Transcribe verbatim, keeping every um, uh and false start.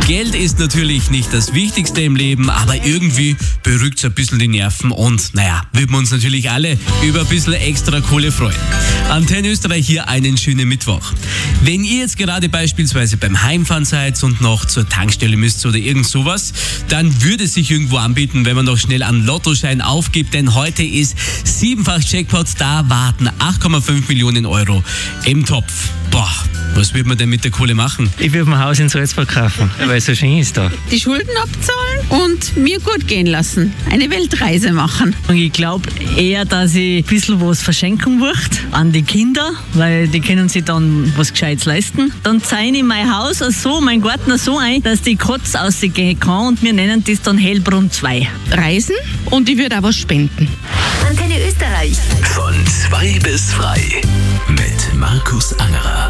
Geld ist natürlich nicht das Wichtigste im Leben, aber irgendwie beruhigt es ein bisschen die Nerven und naja, würden wir uns natürlich alle über ein bisschen extra Kohle freuen. Antenne Österreich hier, einen schönen Mittwoch. Wenn ihr jetzt gerade beispielsweise beim Heimfahren seid und noch zur Tankstelle müsst oder irgend sowas, dann würde es sich irgendwo anbieten, wenn man noch schnell einen Lottoschein aufgibt, denn heute ist siebenfach Jackpot, da warten acht Komma fünf Millionen Euro im Topf. Boah, was wird man denn mit der Kohle machen? Ich würde mein Haus in Salzburg kaufen, weil es so schön ist da. Die Schulden abzahlen und mir gut gehen lassen. Eine Weltreise machen. Und ich glaube eher, dass ich ein bisschen was verschenken würde an die Kinder, weil die können sich dann was Gescheites leisten. Dann zeige ich mein Haus so, mein Garten so ein, dass die Katze rausgehen kann und wir nennen das dann Hellbrunn zwei. Reisen und ich würde auch was spenden. Antenne Österreich. Von zwei bis frei mit Markus Angerer.